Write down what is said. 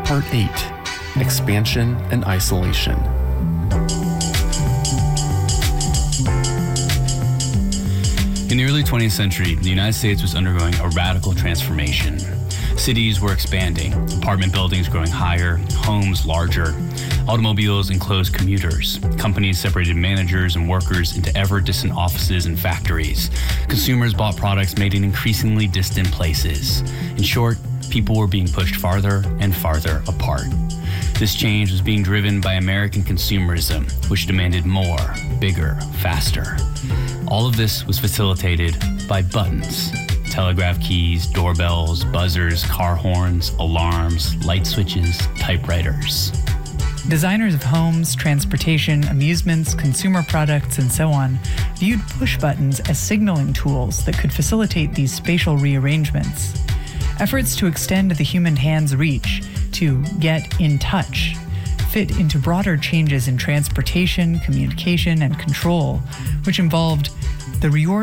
Part 8, Expansion and Isolation. In the early 20th century, the United States was undergoing a radical transformation. Cities were expanding, apartment buildings growing higher, homes larger, automobiles enclosed commuters, companies separated managers and workers into ever-distant offices and factories. Consumers bought products made in increasingly distant places. In short, people were being pushed farther and farther apart. This change was being driven by American consumerism, which demanded more, bigger, faster. All of this was facilitated by buttons. Telegraph keys, doorbells, buzzers, car horns, alarms, light switches, typewriters. Designers of homes, transportation, amusements, consumer products, and so on viewed push buttons as signaling tools that could facilitate these spatial rearrangements. Efforts to extend the human hand's reach, to get in touch, fit into broader changes in transportation, communication, and control, which involved the reorganization